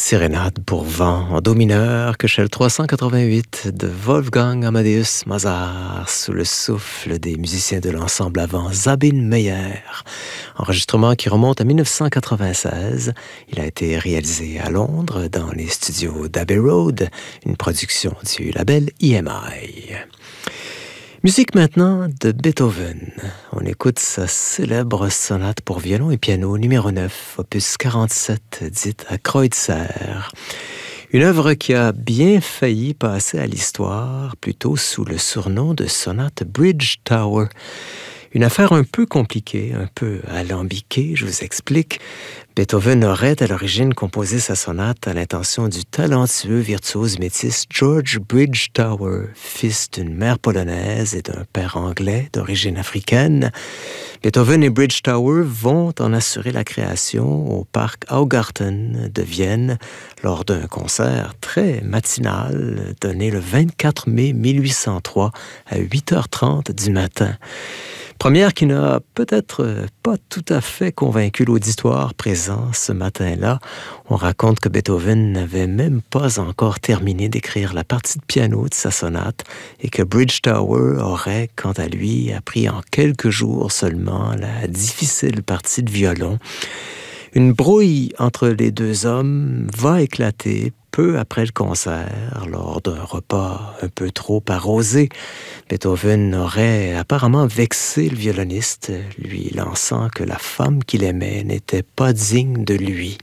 Sérénade pour vent en do mineur, Köchel 388 de Wolfgang Amadeus Mozart, sous le souffle des musiciens de l'ensemble avant Sabine Meyer. Enregistrement qui remonte à 1996. Il a été réalisé à Londres dans les studios d'Abbey Road, une production du label EMI. Musique maintenant de Beethoven. On écoute sa célèbre sonate pour violon et piano numéro 9, opus 47, dite à Kreutzer. Une œuvre qui a bien failli passer à l'histoire, plutôt sous le surnom de sonate Bridge Tower. Une affaire un peu compliquée, un peu alambiquée, je vous explique. Beethoven aurait à l'origine composé sa sonate à l'intention du talentueux virtuose métis George Bridgetower, fils d'une mère polonaise et d'un père anglais d'origine africaine. Beethoven et Bridgetower vont en assurer la création au parc Augarten de Vienne lors d'un concert très matinal donné le 24 mai 1803 à 8h30 du matin. Première qui n'a peut-être pas tout à fait convaincu l'auditoire présent ce matin-là. On raconte que Beethoven n'avait même pas encore terminé d'écrire la partie de piano de sa sonate et que Bridgetower aurait, quant à lui, appris en quelques jours seulement la difficile partie de violon. Une brouille entre les deux hommes va éclater peu après le concert, lors d'un repas un peu trop arrosé. Beethoven aurait apparemment vexé le violoniste, lui lançant que la femme qu'il aimait n'était pas digne de lui.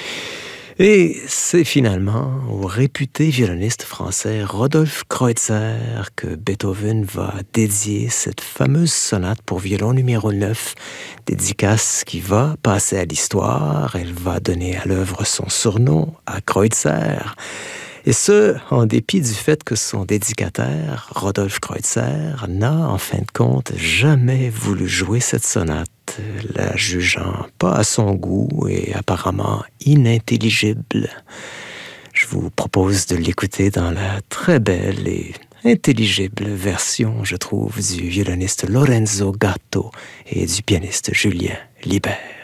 Et c'est finalement au réputé violoniste français Rodolphe Kreutzer que Beethoven va dédier cette fameuse sonate pour violon numéro 9, dédicace qui va passer à l'histoire. Elle va donner à l'œuvre son surnom, à Kreutzer. Et ce, en dépit du fait que son dédicataire, Rodolphe Kreutzer, n'a, en fin de compte, jamais voulu jouer cette sonate, la jugeant pas à son goût et apparemment inintelligible. Je vous propose de l'écouter dans la très belle et intelligible version, je trouve, du violoniste Lorenzo Gatto et du pianiste Julien Libert.